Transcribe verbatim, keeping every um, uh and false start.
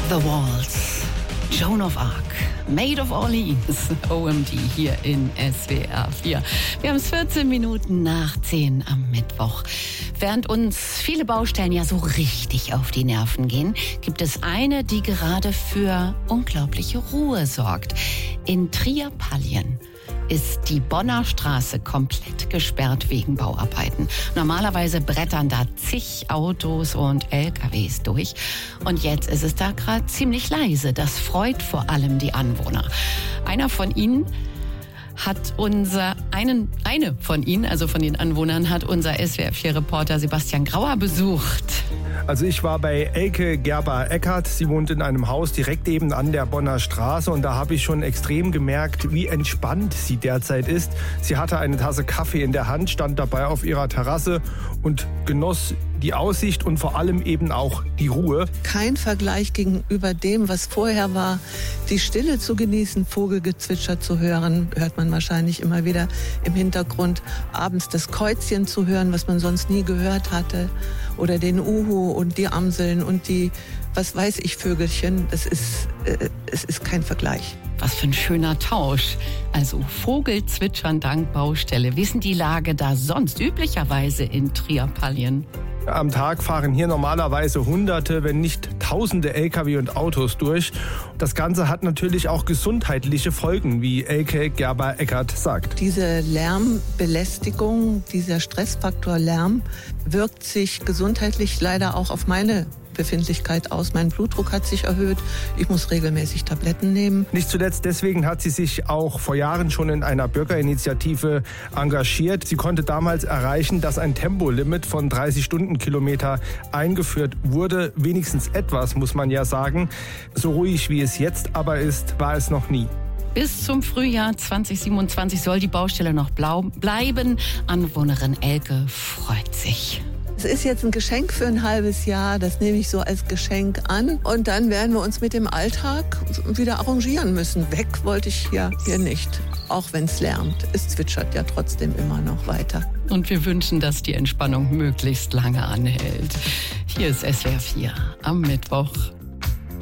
The Walls, Joan of Arc, Maid of Orleans, O M D hier in S W R vier. Wir haben es vierzehn Minuten nach zehn am Mittwoch. Während uns viele Baustellen ja so richtig auf die Nerven gehen, gibt es eine, die gerade für unglaubliche Ruhe sorgt. In Trier-Pallien ist die Bonner Straße komplett gesperrt wegen Bauarbeiten. Normalerweise brettern da zig Autos und L K Ws durch. Und jetzt ist es da gerade ziemlich leise. Das freut vor allem die Anwohner. Einer von ihnen hat unser, einen, eine von ihnen, also von den Anwohnern, hat unser S W R vier Reporter Sebastian Grauer besucht. Also ich war bei Elke Gerber-Eckert. Sie wohnt in einem Haus direkt eben an der Bonner Straße. Und da habe ich schon extrem gemerkt, wie entspannt sie derzeit ist. Sie hatte eine Tasse Kaffee in der Hand, stand dabei auf ihrer Terrasse und genoss die Aussicht und vor allem eben auch die Ruhe. Kein Vergleich gegenüber dem, was vorher war. Die Stille zu genießen, Vogelgezwitscher zu hören, hört man wahrscheinlich immer wieder im Hintergrund. Abends das Käuzchen zu hören, was man sonst nie gehört hatte. Oder den Uhu und die Amseln und die, was weiß ich, Vögelchen. Es ist, äh, es ist kein Vergleich. Was für ein schöner Tausch. Also Vogelzwitschern dank Baustelle. Wie ist denn die Lage da sonst üblicherweise in Trier-Pallien? Am Tag fahren hier normalerweise Hunderte, wenn nicht Tausende L K W und Autos durch. Das Ganze hat natürlich auch gesundheitliche Folgen, wie Elke Gerber-Eckert sagt. Diese Lärmbelästigung, dieser Stressfaktor Lärm wirkt sich gesundheitlich leider auch auf meine Befindlichkeit aus. Mein Blutdruck hat sich erhöht. Ich muss regelmäßig Tabletten nehmen. Nicht zuletzt deswegen hat sie sich auch vor Jahren schon in einer Bürgerinitiative engagiert. Sie konnte damals erreichen, dass ein Tempolimit von dreißig Stundenkilometer eingeführt wurde. Wenigstens etwas, muss man ja sagen. So ruhig wie es jetzt aber ist, war es noch nie. Bis zum Frühjahr zwanzig siebenundzwanzig soll die Baustelle noch blau bleiben. Anwohnerin Elke freut sich. Es ist jetzt ein Geschenk für ein halbes Jahr, das nehme ich so als Geschenk an. Und dann werden wir uns mit dem Alltag wieder arrangieren müssen. Weg wollte ich hier, hier nicht, auch wenn es lärmt. Es zwitschert ja trotzdem immer noch weiter. Und wir wünschen, dass die Entspannung möglichst lange anhält. Hier ist S W R vier am Mittwoch.